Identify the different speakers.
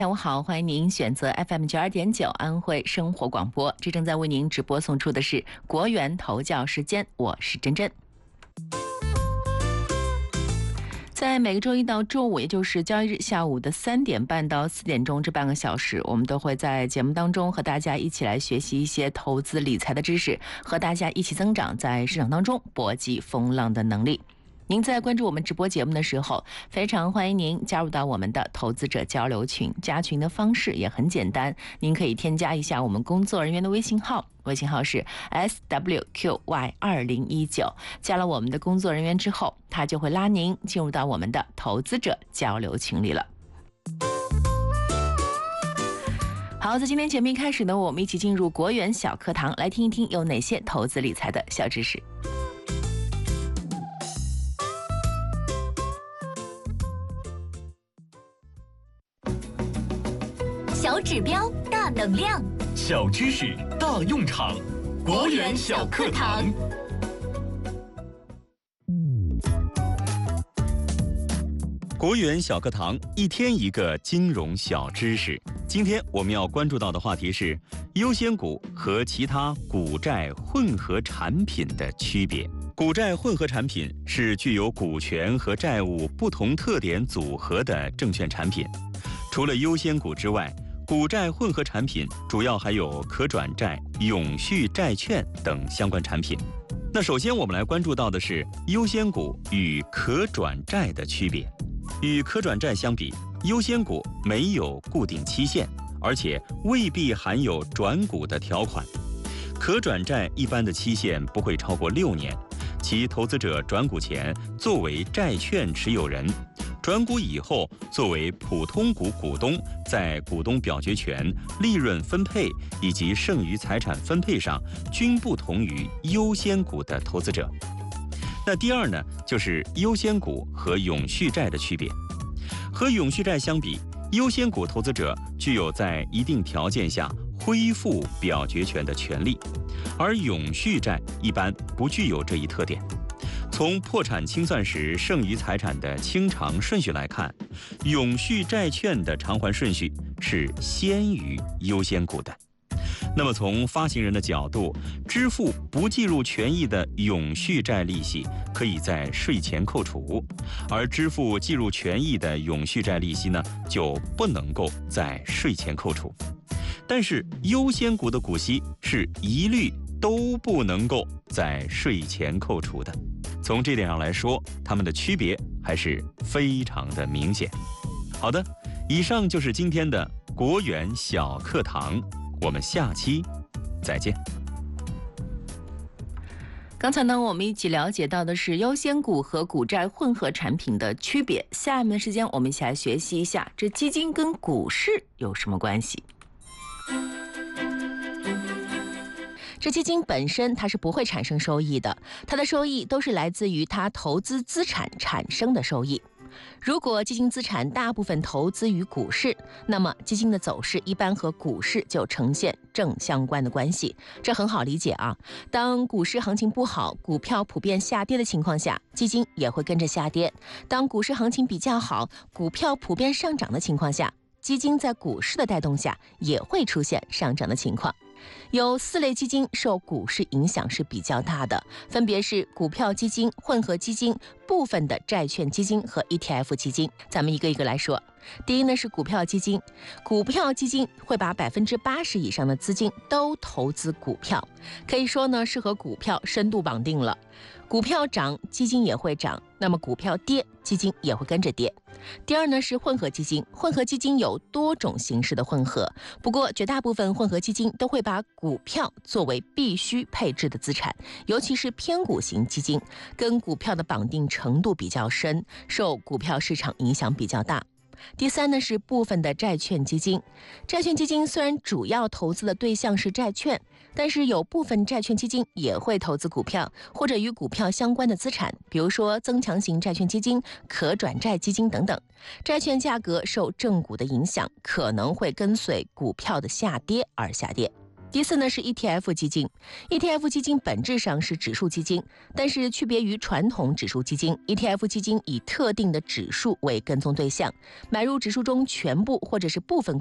Speaker 1: 下午好，欢迎您选择 FM92.9安徽生活广播，这正在为您直播送出的是国元头教时间，我是珍珍。在每个周一到周五，也就是交易日下午的3点半到4点钟这半个小时，我们都会在节目当中和大家一起来学习一些投资理财的知识，和大家一起增长在市场当中搏击风浪的能力。您在关注我们直播节目的时候，非常欢迎您加入到我们的投资者交流群。加群的方式也很简单，您可以添加一下我们工作人员的微信号，微信号是 SWQY2019。加了我们的工作人员之后，他就会拉您进入到我们的投资者交流群里了。好，在今天节目一开始呢，我们一起进入国元小课堂，来听一听有哪些投资理财的小知识。
Speaker 2: 小指标大能量，
Speaker 3: 小知识大用场，国元小课堂。国元小课堂，一天一个金融小知识。今天我们要关注到的话题是优先股和其他股债混合产品的区别。股债混合产品是具有股权和债务不同特点组合的证券产品。除了优先股之外，股债混合产品主要还有可转债、永续债券等相关产品。那首先我们来关注到的是优先股与可转债的区别。与可转债相比，优先股没有固定期限，而且未必含有转股的条款。可转债一般的期限不会超过6年，其投资者转股前作为债券持有人，转股以后作为普通股股东，在股东表决权、利润分配以及剩余财产分配上均不同于优先股的投资者。那第二呢，就是优先股和永续债的区别。和永续债相比，优先股投资者具有在一定条件下恢复表决权的权利，而永续债一般不具有这一特点。从破产清算时剩余财产的清偿顺序来看，永续债券的偿还顺序是先于优先股的。那么从发行人的角度，支付不计入权益的永续债利息可以在税前扣除，而支付计入权益的永续债利息呢，就不能够在税前扣除。但是优先股的股息是一律都不能够在税前扣除的。从这点上来说，它们的区别还是非常的明显。好的，以上就是今天的国元小课堂，我们下期再见。
Speaker 1: 刚才呢，我们一起了解到的是优先股和股债混合产品的区别。下面的时间，我们一起来学习一下，这基金跟股市有什么关系？这基金本身它是不会产生收益的，它的收益都是来自于它投资资产产生的收益。如果基金资产大部分投资于股市，那么基金的走势一般和股市就呈现正相关的关系。这很好理解啊，当股市行情不好，股票普遍下跌的情况下，基金也会跟着下跌；当股市行情比较好，股票普遍上涨的情况下，基金在股市的带动下也会出现上涨的情况。有4类基金受股市影响是比较大的，分别是股票基金、混合基金、部分的债券基金和 ETF 基金。咱们一个一个来说。第一呢是股票基金，股票基金会把80%以上的资金都投资股票，可以说呢是和股票深度绑定了。股票涨，基金也会涨，那么股票跌，基金也会跟着跌。第二呢是混合基金，混合基金有多种形式的混合，不过绝大部分混合基金都会把股票作为必须配置的资产，尤其是偏股型基金，跟股票的绑定程度比较深，受股票市场影响比较大。第三呢是部分的债券基金，债券基金虽然主要投资的对象是债券，但是有部分债券基金也会投资股票或者与股票相关的资产，比如说增强型债券基金、可转债基金等等。债券价格受正股的影响，可能会跟随股票的下跌而下跌。 第四呢是 ETF 基金。ETF 基金本质上是指数基金，但是区别于传统指数基金， ETF 基金以特定的指数为跟踪对象，买入指数中全部或者是部分